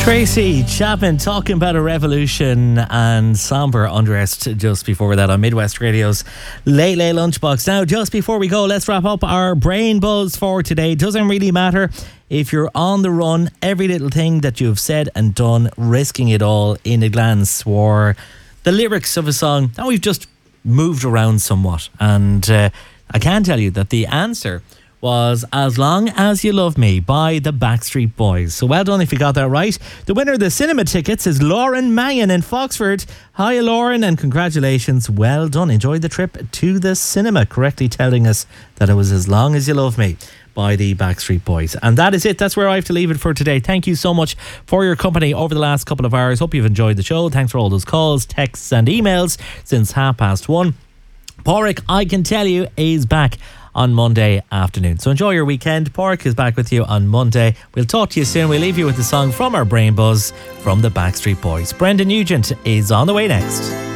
Tracy Chapman talking about a revolution and somber undressed just before that on Midwest Radio's Late Late Lunchbox. Now, just before we go, let's wrap up our brain buzz for today. Doesn't really matter if you're on the run, every little thing that you've said and done, risking it all in a glance, were the lyrics of a song that we've just moved around somewhat. And I can tell you that the answer was As Long As You Love Me by the Backstreet Boys. So well done if you got that right. The winner of the cinema tickets is Lauren Mangan in Foxford. Hi Lauren, and congratulations. Well done. Enjoy the trip to the cinema, correctly telling us that it was As Long As You Love Me by the Backstreet Boys. And that is it. That's where I have to leave it for today. Thank you so much for your company over the last couple of hours. Hope you've enjoyed the show. Thanks for all those calls, texts and emails since 1:30. Porrick, I can tell you, is back on Monday afternoon. So enjoy your weekend. Porrick is back with you on Monday. We'll talk to you soon. We'll leave you with a song from our Brain Buzz from the Backstreet Boys. Brendan Nugent is on the way next.